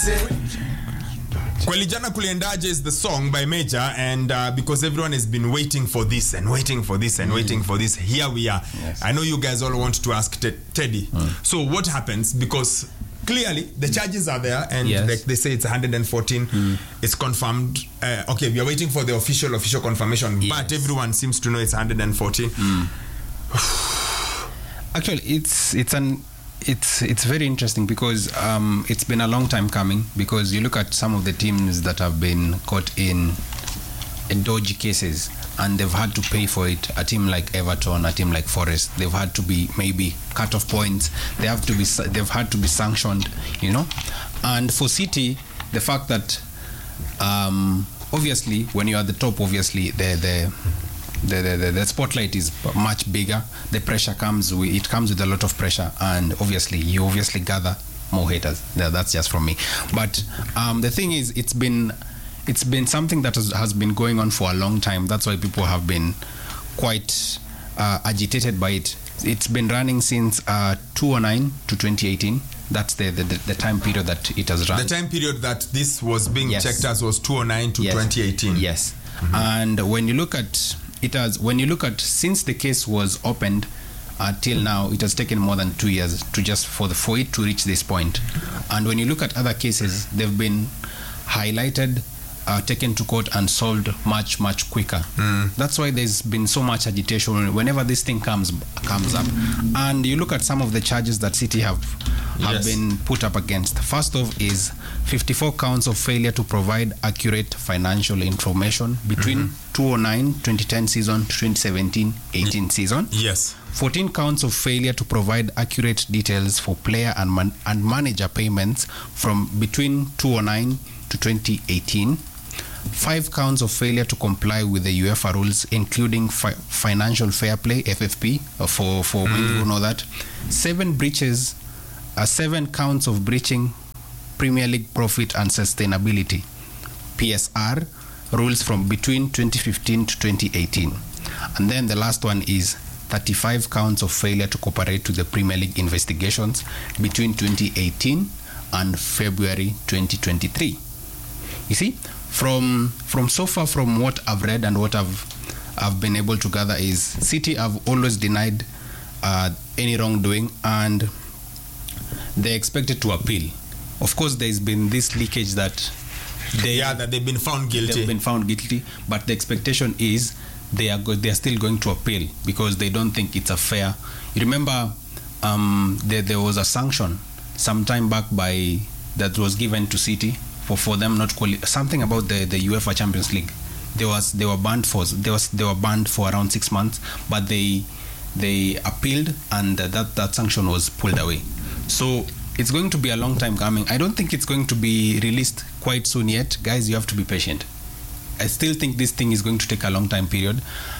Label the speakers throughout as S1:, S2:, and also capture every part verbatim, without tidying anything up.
S1: Kwalijana Kuliendaje is the song by Major, and uh, because everyone has been waiting for this and waiting for this and mm. waiting for this, here we are. Yes. I know you guys all want to ask Te- Teddy. Mm. So what happens? Because clearly the charges are there, and yes. like they say it's one hundred fourteen. Mm. It's confirmed. Uh, okay, we are waiting for the official official confirmation, yes. but everyone seems to know it's one hundred fourteen. Mm.
S2: Actually, it's it's an it's it's very interesting because um, it's been a long time coming. Because you look at some of the teams that have been caught in, in dodgy cases, and they've had to pay for it. A team like Everton, a team like Forest, they've had to be maybe cut off points. They have to be they've had to be sanctioned, you know. And for City, the fact that um, obviously when you're at the top, obviously the the The, the, the spotlight is much bigger. The pressure comes with, it comes with a lot of pressure, and obviously you obviously gather more haters. That's just from me. But um, the thing is, it's been it's been something that has, has been going on for a long time. That's why people have been quite uh, agitated by it. It's been running since uh, two thousand nine to twenty eighteen. That's the, the, the time period that it has run.
S1: The time period that this was being
S2: yes.
S1: checked as was two thousand nine to
S2: yes.
S1: twenty eighteen.
S2: Yes. Mm-hmm. And when you look at it has, when you look at since the case was opened until now, it has taken more than two years to just for the for it to reach this point. And when you look at other cases, they've been highlighted, uh, taken to court, and solved much much quicker. Mm. That's why there's been so much agitation whenever this thing comes comes up. And you look at some of the charges that City have have yes. been put up against. First off is fifty-four counts of failure to provide accurate financial information between mm-hmm. two thousand nine twenty ten season to twenty seventeen eighteen season.
S1: Yes.
S2: fourteen counts of failure to provide accurate details for player and man- and manager payments from between two thousand nine to twenty eighteen. Five counts of failure to comply with the UEFA rules, including fi- financial fair play (F F P) for for mm. many who know that. Seven breaches, uh, seven counts of breaching Premier League profit and sustainability (P S R) rules from between twenty fifteen to twenty eighteen, and then the last one is thirty-five counts of failure to cooperate to the Premier League investigations between twenty eighteen and February twenty twenty-three. You see, from from so far from what I've read and what I've I've been able to gather is City have always denied uh, any wrongdoing, and they're expected to appeal. Of course, there's been this leakage that they
S1: yeah that they've been found guilty.
S2: They've been found guilty, but the expectation is they are go- they are still going to appeal because they don't think it's a fair. You remember, um, there there was a sanction some time back by that was given to City for, for them not quali- something about the, the UEFA Champions League. There was they were banned for they was they were banned for around six months, but they they appealed, and that that sanction was pulled away. So it's going to be a long time coming. I don't think it's going to be released quite soon yet. Guys, you have to be patient. I still think this thing is going to take a long time period.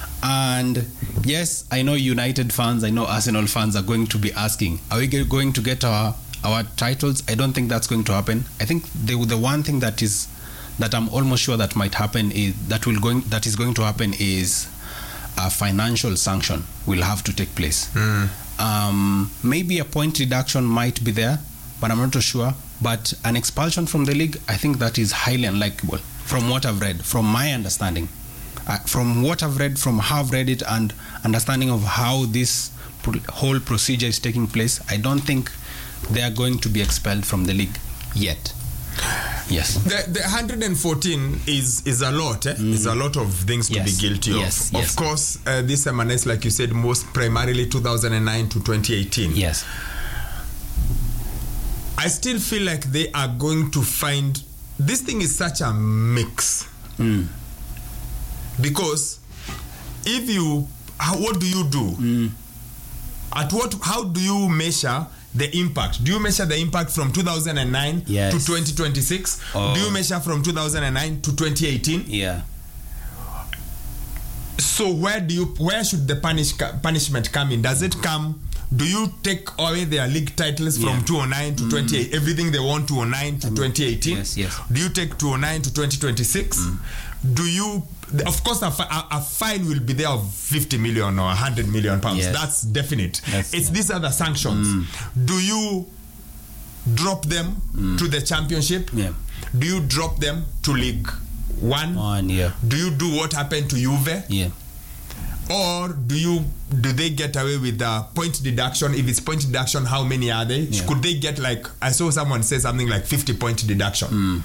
S2: And yes, I know United fans, I know Arsenal fans are going to be asking, are we going to get our our titles? I don't think that's going to happen. I think the the one thing that is that I'm almost sure that might happen is that will going that is going to happen is a financial sanction will have to take place. Mm. Um, maybe a point reduction might be there, but I'm not too sure. But an expulsion from the league, I think that is highly unlikely from what I've read, from my understanding. Uh, from what I've read, from how I've read it and understanding of how this pro- whole procedure is taking place, I don't think they are going to be expelled from the league yet. Yes.
S1: The, the one hundred fourteen is is a lot. Eh? Mm. It's a lot of things to
S2: yes.
S1: be guilty
S2: yes.
S1: of.
S2: Yes.
S1: Of course, uh, this M N S, like you said, most primarily two thousand nine to twenty eighteen.
S2: Yes.
S1: I still feel like they are going to find this thing is such a mix.
S2: Mm.
S1: Because if you, how, what do you do?
S2: Mm.
S1: At what? How do you measure the impact? Do you measure the impact from two thousand nine
S2: yes.
S1: to twenty twenty-six?
S2: Oh.
S1: Do you measure from two thousand nine to twenty eighteen?
S2: Yeah.
S1: So where do you? Where should the punish punishment come in? Does it come? Do you take away their league titles from yeah. two thousand nine to mm. twenty eighteen? Everything they want two thousand nine to twenty eighteen?
S2: Yes, yes.
S1: Do you take two thousand nine to twenty twenty-six? Mm. Do you? Of course, a, a, a fine will be there of fifty million or one hundred million pounds.
S2: Yes.
S1: That's definite.
S2: That's,
S1: it's
S2: yeah.
S1: these other sanctions. Mm. Do you drop them mm. to the championship?
S2: Yeah.
S1: Do you drop them to League One?
S2: One, yeah.
S1: Do you do what happened to Juve?
S2: Yeah.
S1: Or do you do they get away with the point deduction? If it's point deduction, how many are they?
S2: Yeah.
S1: Could they get, like, I saw someone say something like fifty point deduction?
S2: Mm.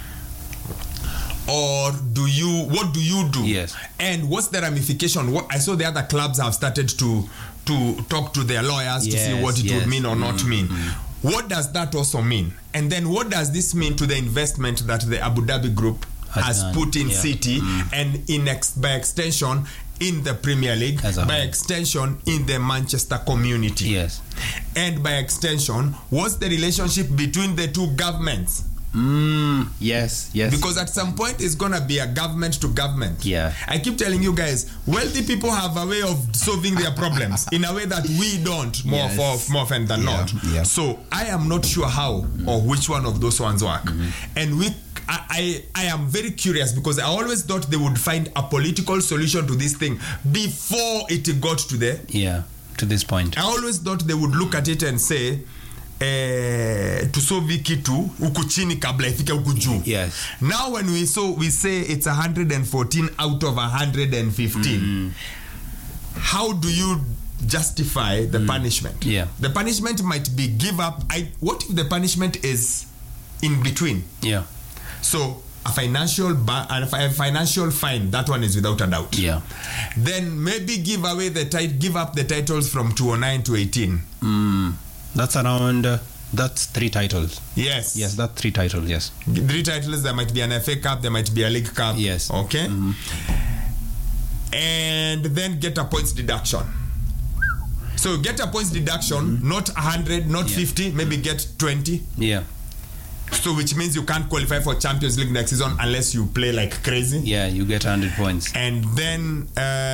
S1: Or do you what do you do?
S2: Yes.
S1: And what's the ramification? What I saw the other clubs have started to to talk to their lawyers
S2: Yes,
S1: to see what it
S2: yes.
S1: would mean or not
S2: Mm,
S1: mean.
S2: mm.
S1: What does that also mean? And then what does this mean to the investment that the Abu Dhabi group
S2: Has
S1: has
S2: done,
S1: put in
S2: yeah.
S1: City
S2: Mm.
S1: and in ex- by extension in the Premier League,
S2: As a
S1: by
S2: whole.
S1: extension in the Manchester community?
S2: Yes.
S1: And by extension, what's the relationship between the two governments?
S2: Mm, yes, yes.
S1: Because at some point it's gonna be a government to government.
S2: Yeah.
S1: I keep telling you guys, wealthy people have a way of solving their problems in a way that we don't, more
S2: Yes.
S1: for more often than
S2: Yeah,
S1: not.
S2: yeah.
S1: So I am not sure how mm-hmm. or which one of those ones work. Mm-hmm. And we I, I I am very curious because I always thought they would find a political solution to this thing before it got to the
S2: Yeah, to this point.
S1: I always thought they would look at it and say eh, tusolve kitu huku chini kabla ifike huku juu.
S2: Yes.
S1: Now when we saw we say it's one hundred fourteen out of one hundred fifteen. Mm. How do you justify the mm. punishment?
S2: Yeah.
S1: The punishment might be give up. I what if the punishment is in between?
S2: Yeah.
S1: So a financial ba- a financial fine, that one is without a doubt.
S2: Yeah.
S1: Then maybe give away the tit- give up the titles from two oh nine to eighteen.
S2: Mm. That's around uh, that's three titles.
S1: Yes.
S2: Yes, that's three titles, yes.
S1: Three titles, there might be an F A Cup, there might be a League Cup.
S2: Yes.
S1: Okay.
S2: Mm-hmm.
S1: And then get a points deduction. So get a points deduction, mm-hmm. not one hundred, not
S2: yeah.
S1: fifty, maybe get twenty.
S2: Yeah.
S1: So which means you can't qualify for Champions League next season unless you play like crazy.
S2: Yeah, you get one hundred points.
S1: And then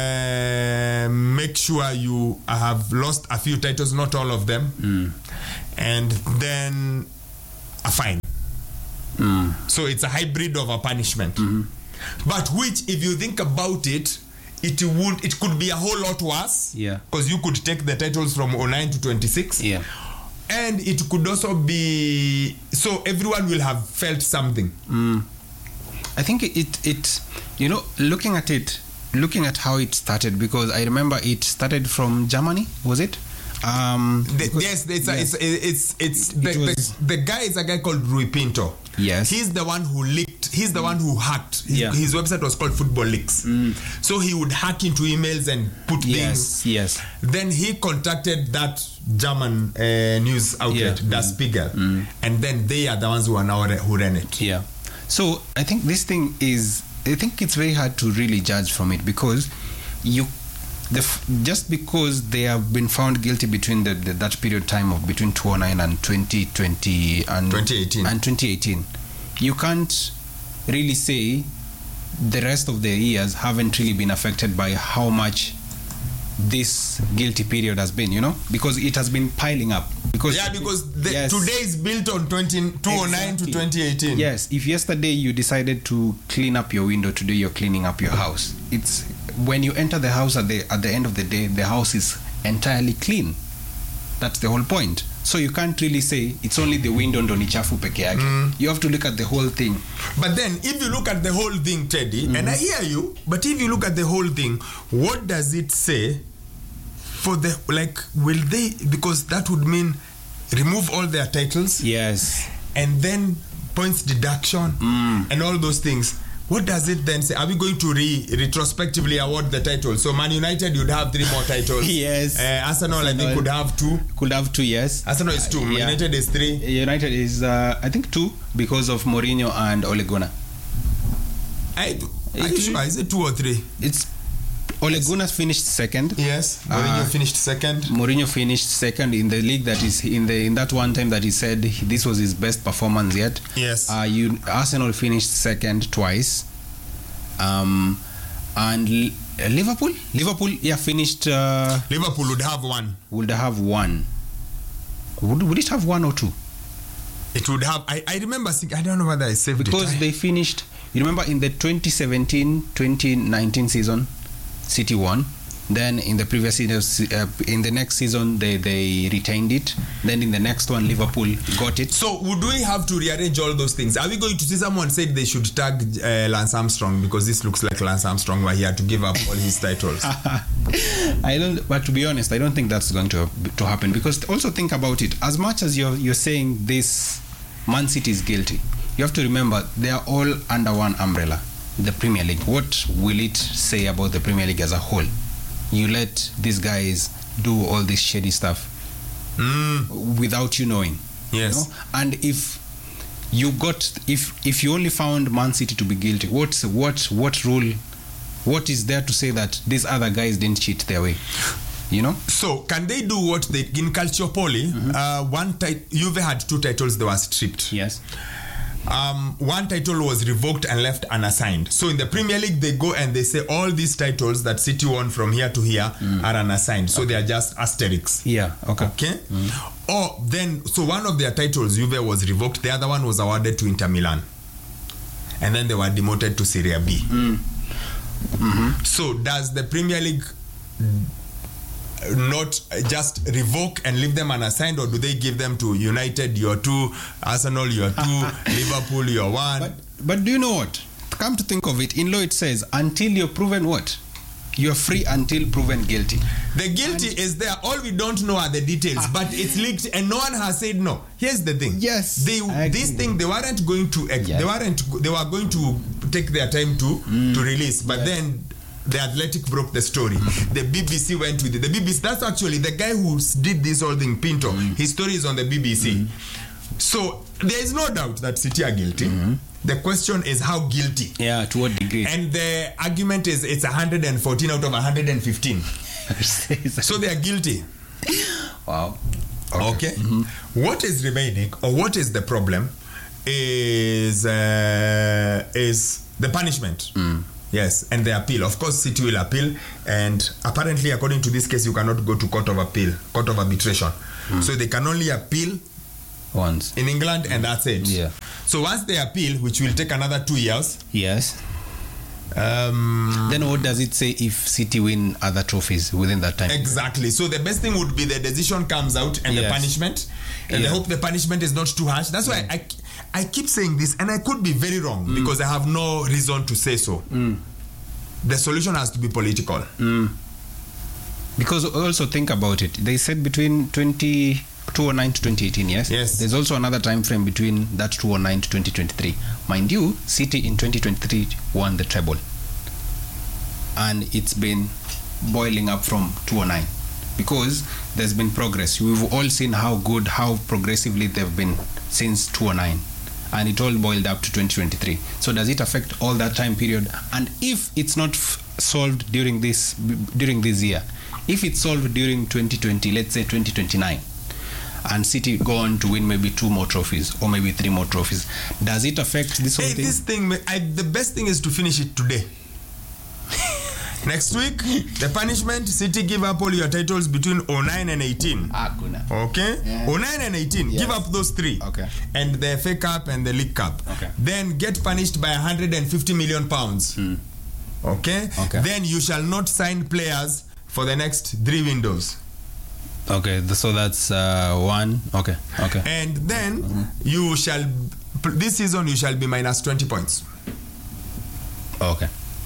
S1: uh, make sure you have lost a few titles, not all of them.
S2: Mm.
S1: And then a fine.
S2: Mm.
S1: So it's a hybrid of a punishment.
S2: Mm-hmm.
S1: But which, if you think about it, it would it could be a whole lot worse.
S2: Yeah.
S1: Because you could take the titles from oh nine to twenty-six.
S2: Yeah.
S1: And it could also be so everyone will have felt something.
S2: Mm. I think it it you know, looking at it, looking at how it started, because I remember it started from Germany, was it? Um,
S1: the, yes, it's,
S2: yes.
S1: A, it's it's it's
S2: It
S1: the,
S2: was,
S1: the, the guy is a guy called Rui Pinto.
S2: Yes,
S1: he's the one who leaked. He's the one who hacked. His,
S2: yeah.
S1: his website was called Football Leaks. Mm. So he would hack into emails and put
S2: yes,
S1: things.
S2: Yes.
S1: Then he contacted that German uh, news outlet,
S2: yeah.
S1: Der
S2: mm.
S1: Spiegel, mm. and then they are the ones who are now who ran it.
S2: Yeah. So I think this thing is. I think it's very hard to really judge from it because you. The f- just because they have been found guilty between the, the that period time of between two oh nine and twenty twenty and
S1: twenty eighteen
S2: and twenty eighteen, you can't really say the rest of the years haven't really been affected by how much this guilty period has been, you know, because it has been piling up. Because
S1: yeah, because the,
S2: yes,
S1: today is built on twenty, two oh nine
S2: exactly.
S1: to twenty eighteen.
S2: Yes, if yesterday you decided to clean up your window, today you're cleaning up your house. It's when you enter the house at the at the end of the day, the house is entirely clean. That's the whole point. So you can't really say it's only the window ndo ni chafu peke yake. Mm. You have to look at the whole thing.
S1: But then if you look at the whole thing, Teddy, mm-hmm. and I hear you, but if you look at the whole thing, what does it say for the, like, will they, because that would mean remove all their titles?
S2: Yes.
S1: And then points deduction mm. and all those things. What does it then say? Are we going to re retrospectively award the title? So Man United, you'd have three more titles.
S2: Yes.
S1: Uh, Arsenal, Arsenal, I think, could have two.
S2: Could have two, yes.
S1: Arsenal is two. Uh, Man yeah. United is three.
S2: United is, uh, I think, two because of Mourinho and Ole Gunnar.
S1: I, are you sure? Is it two or three?
S2: It's Ole Gunnar finished second.
S1: Yes. Mourinho uh, finished second.
S2: Mourinho finished second in the league. That is in the in that one time that he said this was his best performance yet.
S1: Yes.
S2: Uh, you, Arsenal finished second twice. Um, and L- Liverpool, Liverpool, yeah, finished. Uh,
S1: Liverpool would have one.
S2: Would have one. Would would it have one or two?
S1: It would have. I, I remember. I don't know whether I saved
S2: because
S1: it. Because
S2: they finished. You remember in the twenty seventeen twenty nineteen season, City won. Then in the previous season, uh, in the next season, they, they retained it. Then in the next one, Liverpool got it.
S1: So would we have to rearrange all those things? Are we going to see someone said they should tag uh, Lance Armstrong because this looks like Lance Armstrong where he had to give up all his titles?
S2: I don't. But to be honest, I don't think that's going to to happen, because also think about it. As much as you're you're saying this, Man City is guilty, you have to remember they are all under one umbrella, the Premier League. What will it say about the Premier League as a whole? You let these guys do all this shady stuff
S1: Mm.
S2: without you knowing.
S1: Yes.
S2: You know? And if you got, if if you only found Man City to be guilty, what's what what rule, what is there to say that these other guys didn't cheat their way? You know.
S1: So can they do what they in Calciopoli? Mm-hmm. Uh, one tit- Juve had two titles that were stripped.
S2: Yes.
S1: Um, one title was revoked and left unassigned. So in the Premier League, they go and they say all these titles that City won from here to here mm. are unassigned. So okay. they are just asterisks.
S2: Yeah. Okay.
S1: Okay. Mm. Or then, so one of their titles, Juve, was revoked. The other one was awarded to Inter Milan, and then they were demoted to Serie B.
S2: Mm. Mm-hmm.
S1: So does the Premier League not just revoke and leave them unassigned, or do they give them to United, you're two, Arsenal, you're two, Liverpool, you're one?
S2: But, but do you know what? Come to think of it, in law it says, until you're proven what? You're free until proven guilty.
S1: The guilty and is there. All we don't know are the details, uh, but it's leaked and no one has said no. Here's the thing.
S2: Yes.
S1: They this thing they weren't going to ex- yes. they weren't they were going to take their time to mm. to release, but yes. then The Athletic broke the story. The B B C went with it. The B B C, that's actually the guy who did this whole thing, Pinto. Mm. His story is on the B B C. Mm. So there is no doubt that City are guilty. Mm-hmm. The question is how guilty.
S2: Yeah, to what degree?
S1: And the argument is it's one hundred fourteen out of one hundred fifteen. So they are guilty.
S2: Wow.
S1: Okay. okay. Mm-hmm. What is remaining, or what is the problem, is uh, is the punishment. Mm. Yes, and the appeal. Of course, City will appeal, and apparently, according to this case, you cannot go to court of appeal, court of arbitration. Mm. So they can only appeal
S2: once
S1: in England, and that's it.
S2: Yeah.
S1: So once they appeal, which will take another two years.
S2: Yes.
S1: Um,
S2: then what does it say if City win other trophies within that time?
S1: Exactly. So the best thing would be the decision comes out and yes. the punishment, and yeah. I hope the punishment is not too harsh. That's why yeah. I. I keep saying this, and I could be very wrong mm. because I have no reason to say so. Mm. The solution has to be political.
S2: Mm. Because also think about it. They said between twenty oh nine to twenty eighteen, yes?
S1: Yes.
S2: There's also another time frame between that two thousand nine to twenty twenty-three. Mind you, City in twenty twenty-three won the treble. And it's been boiling up from two thousand nine. Because there's been progress. We've all seen how good, how progressively they've been since two thousand nine. And it all boiled up to twenty twenty-three. So does it affect all that time period? And if it's not f- solved during this during this year, if it's solved during twenty twenty, let's say twenty twenty-nine, and City go on to win maybe two more trophies or maybe three more trophies, does it affect this whole
S1: hey,
S2: thing?
S1: This thing, I, the best thing is to finish it today. Next week, the punishment, City give up all your titles between oh nine and eighteen.
S2: Ah, good.
S1: Okay?
S2: Yeah.
S1: oh nine and eighteen, yes. Give up those three.
S2: Okay.
S1: And the F A Cup and the League Cup.
S2: Okay.
S1: Then get punished by one hundred fifty million pounds.
S2: Mm.
S1: Okay?
S2: Okay?
S1: Then you shall not sign players for the next three windows.
S2: Okay, so that's uh, one. Okay, okay.
S1: And then mm-hmm. you shall, this season you shall be minus twenty points.
S2: Okay.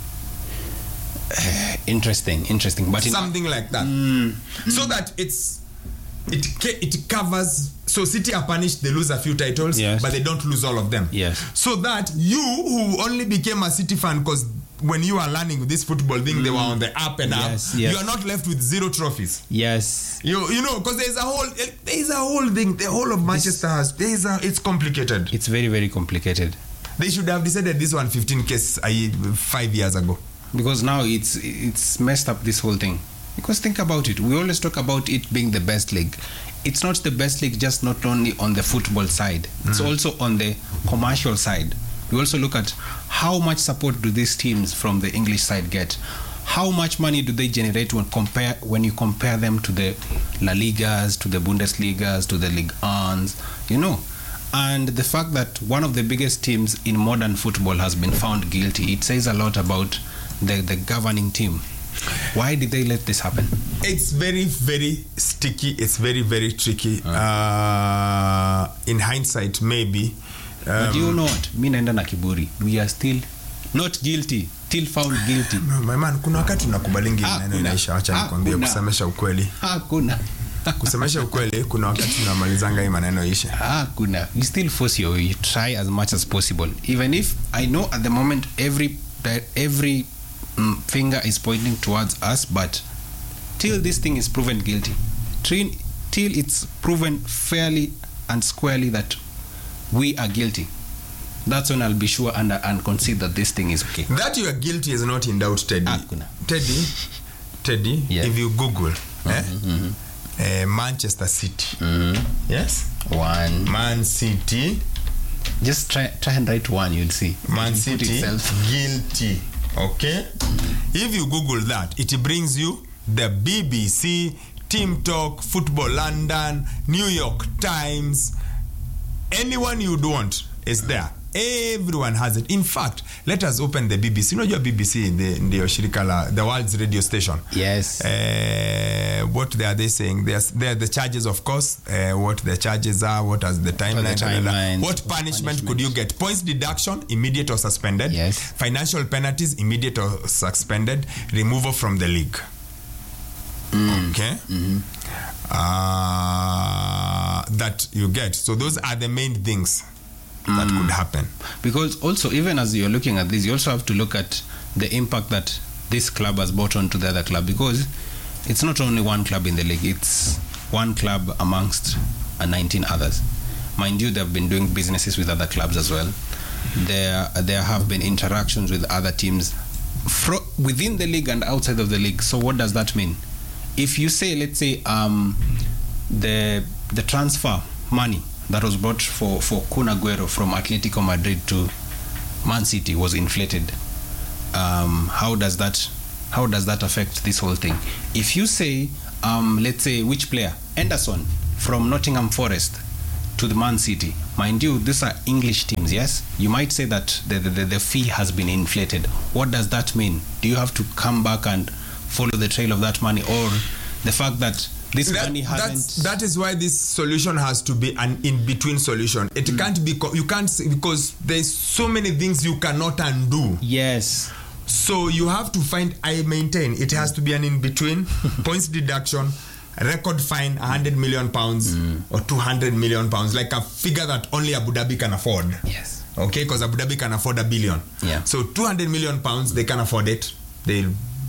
S2: Uh, interesting, interesting, but
S1: something
S2: in,
S1: like that,
S2: mm,
S1: so
S2: mm.
S1: that it's it it covers. So City are punished; they lose a few titles,
S2: yes.
S1: but they don't lose all of them.
S2: Yes.
S1: So that you who only became a City fan because when you are learning this football thing, mm. they were on the up and
S2: yes,
S1: up.
S2: Yes.
S1: You are not left with zero trophies.
S2: Yes.
S1: You you know because there's a whole there's a whole thing. The whole of Manchester has there's a it's complicated.
S2: It's very very complicated.
S1: They should have decided this one fifteen case five years ago.
S2: Because now it's it's messed up this whole thing. Because think about it, we always talk about it being the best league. It's not the best league just not only on the football side, it's mm. also on the commercial side. We also look at how much support do these teams from the English side get. How much money do they generate when compare when you compare them to the La Ligas, to the Bundesligas, to the Ligue ones, you know. And the fact that one of the biggest teams in modern football has been found guilty, it says a lot about the, the governing team. Why did they let this happen?
S1: It's very, very sticky. It's very, very tricky. Uh. Uh, in hindsight, maybe. Um,
S2: but you know what? Mi naenda na kiburi. We are still not guilty. Still found guilty.
S1: No, my man, kuna wakati unakubalingi maneno inaisha. Acha nikwambie kusemesha ukweli.
S2: Hakuna.
S1: Kusemesha ukweli, kuna wakati tunamalizanga hii maneno ishe.
S2: Hakuna. You still force your way. You try as much as possible. Even if I know at the moment every every mm, finger is pointing towards us, but till this thing is proven guilty, till, till it's proven fairly and squarely that we are guilty, that's when I'll be sure and, and concede that this thing is okay.
S1: That you are guilty is not in doubt, Teddy.
S2: Hakuna.
S1: Teddy, Teddy, yeah. If you Google, mm-hmm, eh, mm-hmm. Uh, Manchester City,
S2: mm-hmm.
S1: yes,
S2: one
S1: Man City.
S2: Just try try and write one, you'll see.
S1: Man City guilty. Okay. Mm-hmm. If you Google that, it brings you the B B C, Team Talk, Football London, New York Times. Anyone you'd want is there. Everyone has it. In fact, let us open the B B C. You know your B B C, the the shirika, the world's radio station.
S2: Yes.
S1: Uh, what they are they saying? There's there the charges, of course. Uh, what the charges are? What is the timeline?
S2: The timeline
S1: what punishment, punishment could you get? Points deduction, immediate or suspended.
S2: Yes.
S1: Financial penalties, immediate or suspended. Removal from the league.
S2: Mm.
S1: Okay.
S2: Mm-hmm.
S1: Uh, that you get. So those are the main things that mm. could happen.
S2: Because also, even as you're looking at this, you also have to look at the impact that this club has brought on to the other club, because it's not only one club in the league, it's one club amongst uh, nineteen others. Mind you, they've been doing businesses with other clubs as well. There, there have been interactions with other teams fro- within the league and outside of the league. So what does that mean? If you say, let's say, um, the the transfer money that was brought for, for Kun Aguero from Atletico Madrid to Man City was inflated, um, how does that how does that affect this whole thing? If you say, um, let's say, which player? Henderson from Nottingham Forest to the Man City. Mind you, these are English teams, yes? You might say that the, the, the fee has been inflated. What does that mean? Do you have to come back and follow the trail of that money, or the fact that this
S1: that,
S2: money hasn't...
S1: That is why this solution has to be an in-between solution. It mm. can't be... You can't... Because there's so many things you cannot undo.
S2: Yes.
S1: So you have to find... I maintain it has to be an in-between. Points deduction, record fine, one hundred million pounds mm. or two hundred million pounds. Like a figure that only Abu Dhabi can afford.
S2: Yes.
S1: Okay? Because Abu Dhabi can afford a billion.
S2: Yeah.
S1: So two hundred million pounds, they can afford it. They'll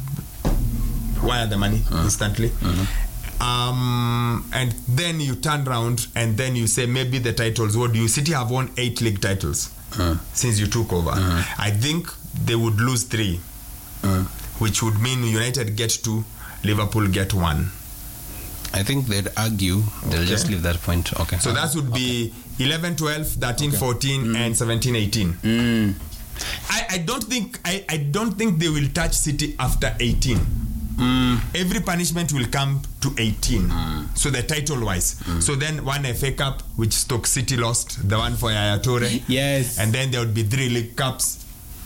S1: wire the money mm. instantly. Mm-hmm. Um, and then you turn around and then you say maybe the titles, what do you City have won eight league titles mm. since you took over. Mm. I think they would lose three, mm. which would mean United get two, Liverpool get one.
S2: I think they'd argue they'll okay. just leave that point. Okay.
S1: So that would be okay. eleven, twelve, thirteen, okay. fourteen mm. and seventeen, eighteen.
S2: Mm.
S1: I, I don't think I, I don't think they will touch City after eighteen. Mm. Every punishment will come to eighteen. Mm. So the title wise. Mm. So then one F A Cup, which Stoke City lost, the one for Yaya Toure.
S2: Yes.
S1: And then there would be three league cups.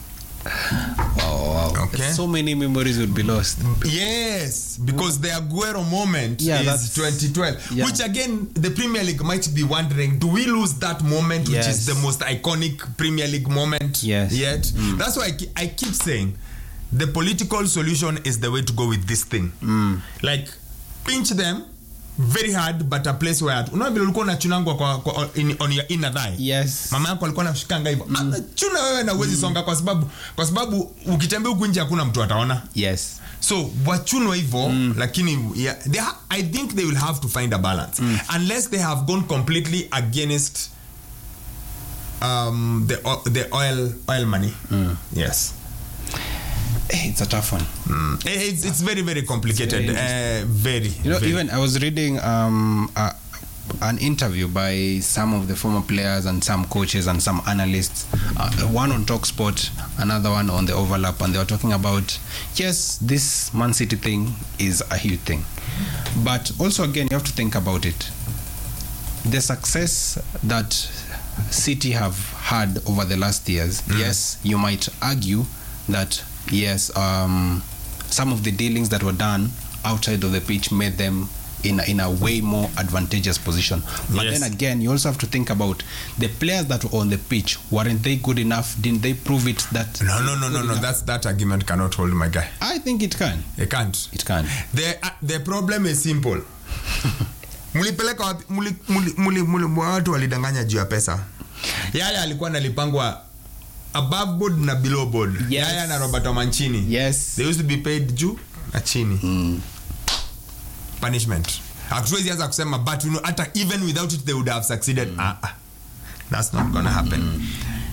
S2: Wow, wow.
S1: Okay.
S2: So many memories would be lost.
S1: Yes, because the Aguero moment yeah, is twenty twelve. Yeah. Which again, the Premier League might be wondering, do we lose that moment, which yes. is the most iconic Premier League moment
S2: yes.
S1: yet?
S2: Mm.
S1: That's why I, I keep saying, the political solution is the way to go with this thing.
S2: Mm.
S1: Like, pinch them very hard, but a place where unaona vile ulikuwa unachunangwa kwa, kwa in, on your inner thigh.
S2: Yes.
S1: Mama yako alikuwa anashikanga hivyo. Mm. Chuna wewe na uwezi mm. songa kwa sababu kwa sababu ukitembea huku nje hakuna mtu ataona.
S2: Yes.
S1: So wachunwa hivyo mm. lakini yeah, they ha- I think they will have to find a balance mm. unless they have gone completely against um the the oil oil money.
S2: Mm.
S1: Yes.
S2: It's a tough one.
S1: Mm. It's it's very very complicated. It's very, uh, very.
S2: You know,
S1: very.
S2: even I was reading um, uh, an interview by some of the former players and some coaches and some analysts. Uh, one on TalkSport, another one on the Overlap, and they were talking about yes, this Man City thing is a huge thing, but also again you have to think about it. The success that City have had over the last years. Mm. Yes, you might argue that. Yes, um, some of the dealings that were done outside of the pitch made them in a, in a way more advantageous position. But
S1: Yes.
S2: then again, you also have to think about the players that were on the pitch. Weren't they good enough? Didn't they prove it that?
S1: No, no, no, no, no. That's that argument cannot hold, my guy.
S2: I think it can.
S1: It can't.
S2: It can.
S1: The uh, the problem is simple. Mulipeleka wapi- muli muli muli muli watu walidanganya juu ya pesa. Yale alikuwa nalipangwa above board na below board.
S2: Yes.
S1: Yaya na Roberto Mancini.
S2: Yes.
S1: They used to be paid juu na chini.
S2: Mm.
S1: Punishment. Hatuwezi anza kusema but you know hata even without it they would have succeeded. Mm. Ah, ah. That's not gonna happen. Mm.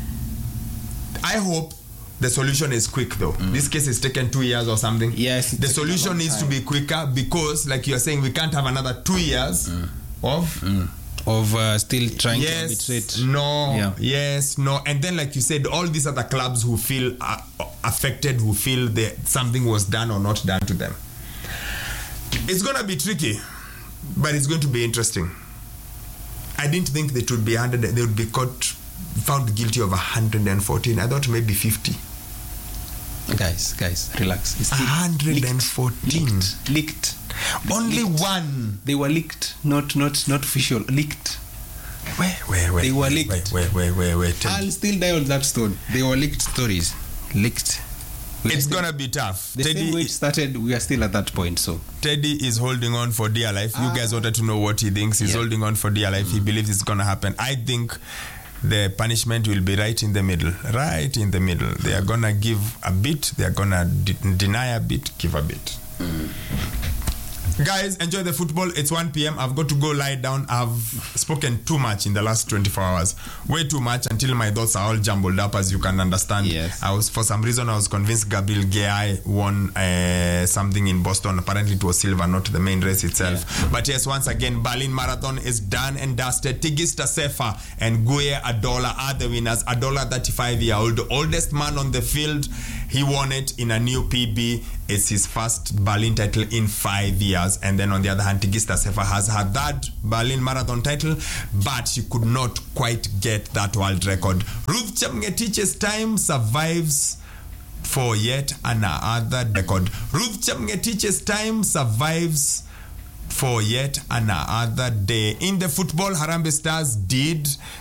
S1: I hope the solution is quick though. Mm. This case has taken two years or something.
S2: Yes, it's
S1: the
S2: taken a
S1: solution
S2: long
S1: needs
S2: time.
S1: to be quicker because like you are saying we can't have another two years mm. of
S2: Mm. Of uh, still trying to
S1: yes,
S2: arbitrate.
S1: no,
S2: Yeah.
S1: yes, no, and then like you said, all these other clubs who feel uh, affected, who feel that something was done or not done to them. It's gonna be tricky, but it's going to be interesting. I didn't think they would be hundred. They would be caught, found guilty of one hundred fourteen. I thought maybe fifty.
S2: Guys, guys, relax. It's still
S1: one hundred fourteen.
S2: Leaked. leaked.
S1: Only
S2: Leaked.
S1: one.
S2: They were leaked, not not not official. Leaked.
S1: Wait, wait, wait.
S2: They were
S1: wait,
S2: leaked.
S1: Wait, wait, wait, wait. wait.
S2: I'll still die on that stone. They were leaked stories. Leaked. We are
S1: It's
S2: still-
S1: gonna be tough.
S2: The same way it started, we are still at that point. So
S1: Teddy is holding on for dear life. You guys wanted to know what he thinks. He's
S2: Yeah.
S1: holding on for dear life. He believes it's going to happen. I think the punishment will be right in the middle. Right in the middle. They are going to give a bit. They are going to de- deny a bit, give a bit. Guys, enjoy the football. It's one p.m. I've got to go lie down. I've spoken too much in the last twenty-four hours. Way too much until my thoughts are all jumbled up, as you can understand.
S2: Yes.
S1: I was, for some reason, I was convinced Gabriel Gay won uh, something in Boston. Apparently, it was silver, not the main race itself.
S2: Yeah.
S1: But yes, once again, Berlin Marathon is done and dusted. Tigista Sefa and Guye Adola are the winners. Adola, thirty-five-year-old, the oldest man on the field. He won it in a new P B. It's his first Berlin title in five years. And then on the other hand, Tigista Sefa has her third Berlin Marathon title, but she could not quite get that world record. Ruth Chepngetich time survives for yet another record. Ruth Chepngetich's time survives for yet another day. In the football, Harambee Stars did